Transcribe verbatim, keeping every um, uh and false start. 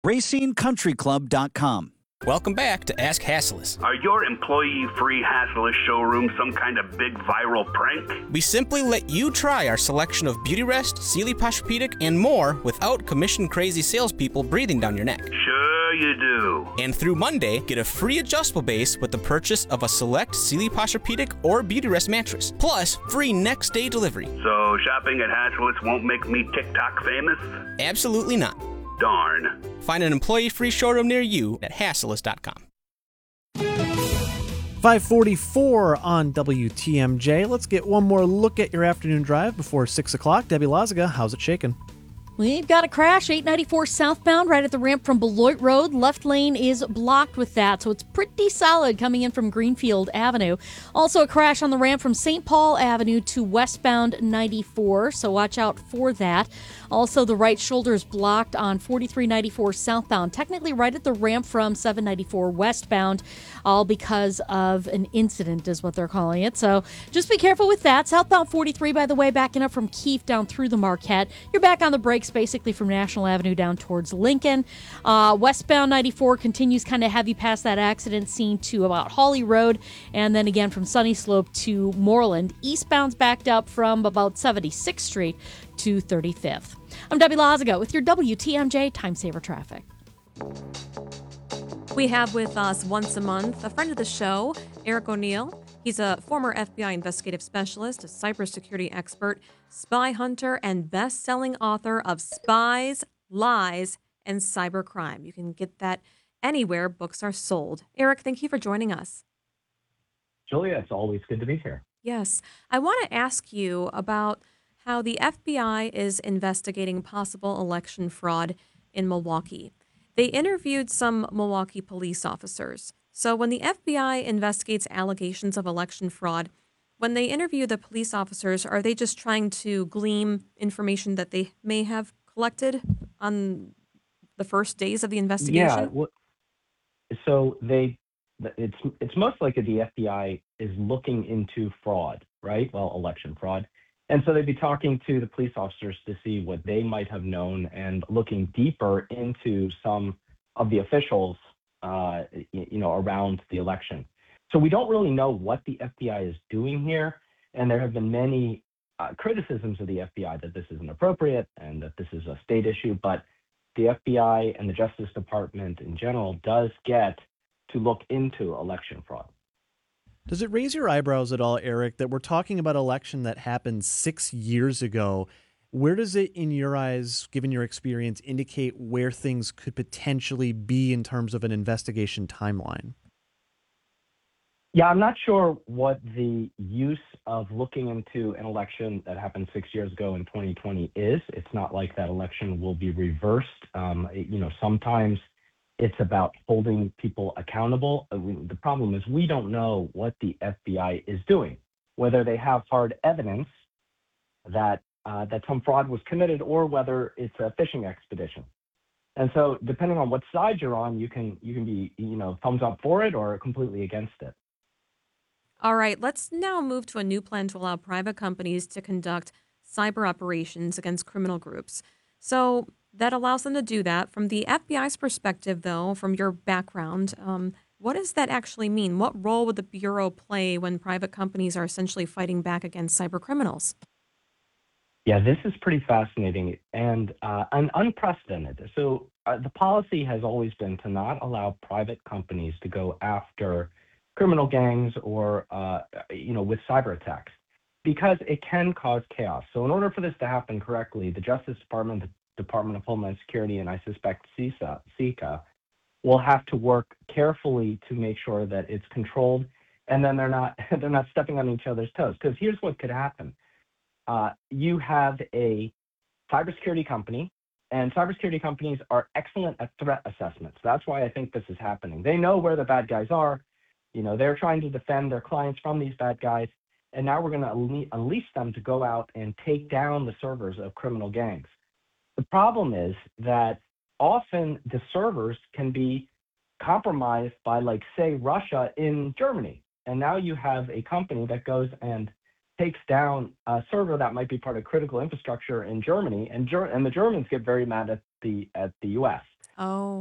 racine country club dot com. Welcome back to Ask Hasslis. Are your employee-free Hasslis showrooms some kind of big viral prank? We simply let you try our selection of Beautyrest, Sealy Posturepedic, and more without commission-crazy salespeople breathing down your neck. Sure you do. And through Monday, get a free adjustable base with the purchase of a select Sealy Posturepedic or Beautyrest mattress, plus free next-day delivery. So shopping at Hasslis won't make me TikTok famous? Absolutely not. Darn. Find an employee-free showroom near you at hasslis dot com. five forty-four on W T M J. Let's get one more look at your afternoon drive before six o'clock. Debbie Lazaga, how's it shaking? We've got a crash, eight ninety-four southbound, right at the ramp from Beloit Road. Left lane is blocked with that, so it's pretty solid coming in from Greenfield Avenue. Also a crash on the ramp from Saint Paul Avenue to westbound ninety-four, so watch out for that. Also, the right shoulder is blocked on forty-three ninety-four southbound, technically right at the ramp from seven ninety-four westbound, all because of an incident is what they're calling it. So just be careful with that. Southbound forty-three, by the way, backing up from Keefe down through the Marquette. You're back on the brakes basically from National Avenue down towards Lincoln. Uh, westbound ninety-four continues kind of heavy past that accident scene to about Hawley Road, and then again from Sunny Slope to Moreland. Eastbound's backed up from about seventy-sixth Street to thirty-fifth. I'm Debbie Lazaga with your W T M J Time Saver Traffic. We have with us once a month a friend of the show, Eric O'Neill. He's a former F B I investigative specialist, a cybersecurity expert, spy hunter, and best-selling author of Spies, Lies, and Cybercrime. You can get that anywhere books are sold. Eric, thank you for joining us. Julia, it's always good to be here. Yes. I want to ask you about how the F B I is investigating possible election fraud in Milwaukee. They interviewed some Milwaukee police officers. So when the F B I investigates allegations of election fraud, when they interview the police officers, are they just trying to glean information that they may have collected on the first days of the investigation? Yeah. Well, so they, it's it's most likely the F B I is looking into fraud, right? Well, election fraud. And so they'd be talking to the police officers to see what they might have known and looking deeper into some of the officials, uh, you know, around the election. So we don't really know what the F B I is doing here. And there have been many uh, criticisms of the F B I that this isn't appropriate and that this is a state issue. But the F B I and the Justice Department in general does get to look into election fraud. Does it raise your eyebrows at all, Eric, that we're talking about an election that happened six years ago? Where does it, in your eyes, given your experience, indicate where things could potentially be in terms of an investigation timeline? Yeah, I'm not sure what the use of looking into an election that happened six years ago in twenty twenty is. It's not like that election will be reversed. Um, you know, sometimes it's about holding people accountable. The problem is we don't know what the F B I is doing, whether they have hard evidence that uh, that some fraud was committed or whether it's a fishing expedition. And so depending on what side you're on, you can you can be, you know, thumbs up for it or completely against it. All right, let's now move to a new plan to allow private companies to conduct cyber operations against criminal groups. So that allows them to do that. From the F B I's perspective, though, from your background, um, what does that actually mean? What role would the Bureau play when private companies are essentially fighting back against cyber criminals? Yeah, this is pretty fascinating and, uh, and unprecedented. So uh, the policy has always been to not allow private companies to go after criminal gangs or, uh, you know, with cyber attacks because it can cause chaos. So in order for this to happen correctly, the Justice Department, the Department of Homeland Security, and I suspect CISA, CICA, will have to work carefully to make sure that it's controlled, and then they're not they're not stepping on each other's toes. Because here's what could happen: uh, you have a cybersecurity company, and cybersecurity companies are excellent at threat assessments. That's why I think this is happening. They know where the bad guys are. You know, they're trying to defend their clients from these bad guys, and now we're going to unleash them to go out and take down the servers of criminal gangs. The problem is that often the servers can be compromised by, like, say, Russia in Germany. And now you have a company that goes and takes down a server that might be part of critical infrastructure in Germany, and, Ger- and the Germans get very mad at the at the U S. Oh.